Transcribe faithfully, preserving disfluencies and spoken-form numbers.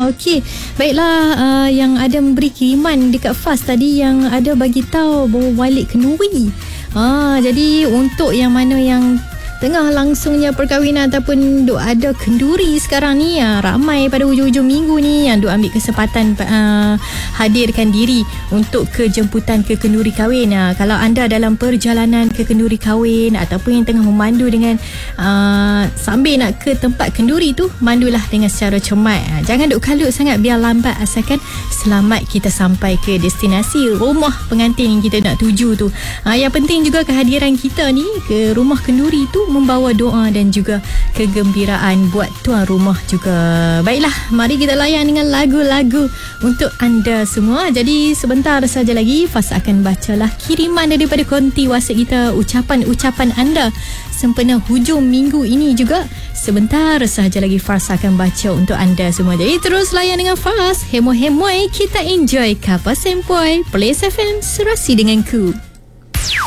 Okey, baiklah, uh, yang ada memberi kiriman dekat Fas tadi, yang ada bagi tahu bawa balik kenduri. Ha, jadi untuk yang mana yang tengah langsungnya perkahwinan ataupun duk ada kenduri sekarang ni, uh, ramai pada hujung-hujung minggu ni yang duk ambil kesempatan uh, hadirkan diri untuk kejemputan ke kenduri kahwin. Uh, kalau anda dalam perjalanan ke kenduri kahwin ataupun yang tengah memandu dengan uh, sambil nak ke tempat kenduri tu, mandulah dengan secara cermat. Uh, jangan duk kalut sangat biar lambat, asalkan selamat kita sampai ke destinasi rumah pengantin yang kita nak tuju tu. Uh, yang penting juga kehadiran kita ni ke rumah kenduri tu membawa doa dan juga kegembiraan buat tuan rumah juga. Baiklah, mari kita layan dengan lagu-lagu untuk anda semua. Jadi sebentar saja lagi Fas akan bacalah kiriman daripada konti WhatsApp kita, ucapan-ucapan anda sempena hujung minggu ini juga. Sebentar saja lagi Fas akan baca untuk anda semua. Jadi terus layan dengan Fas. Hemo-hemoi kita enjoy Kapas Sempoi Place F M, serasi denganku.